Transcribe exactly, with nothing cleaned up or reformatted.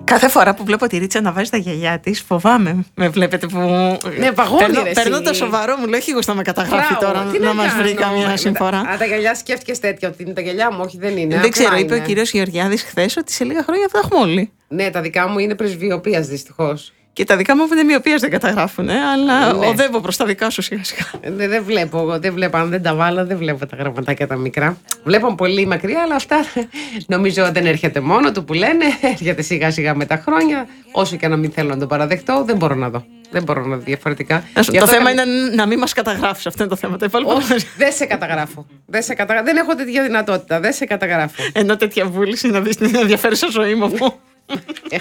Κάθε φορά που βλέπω τη Ρίτσα να βάζει τα γυαλιά της, φοβάμαι. Με βλέπετε που. Ναι, παγώνει. Παίρνω, παίρνω το σοβαρό μου, λέω: όχι, εγώ θα με καταγράφει Μπράβο, τώρα τι να να μας βρει κάνω, καμιά με συμφορά. τα- Α, τα γυαλιά σκέφτηκες τέτοια, ότι είναι τα γυαλιά μου, όχι, δεν είναι. Δεν απλά ξέρω, είπε ο είναι. κύριος Γεωργιάδης χθες ότι σε λίγα χρόνια θα έχουμε όλοι. Ναι, τα δικά μου είναι πρεσβειοποίας δυστυχώς. Και τα δικά μου είναι μοιοπίας δεν καταγράφουν, ε, αλλά Ναι. οδεύω προς τα δικά σου σιγά σιγά. Δεν, δεν βλέπω, εγώ, δεν βλέπω, αν δεν τα βάλω, δεν βλέπω τα γραμματάκια τα μικρά. Βλέπω πολύ μακριά, αλλά αυτά νομίζω δεν έρχεται μόνο του που λένε, έρχεται σιγά σιγά με τα χρόνια. Όσο και να μην θέλω να το παραδεχτώ, δεν μπορώ να δω. Δεν μπορώ να δω διαφορετικά. Το Γι' αυτό θέμα κα- είναι να μην μας καταγράφεις, αυτό είναι το θέμα. Τα υπόλοιπα- Όχι, δεν σε καταγράφω. Δεν, σε καταγρα... δεν έχω τέτοια δυνατότητα. Δεν σε καταγράφω. Ενώ τέτοια βούληση να δεις την ενδιαφέρουσα ζωή μου.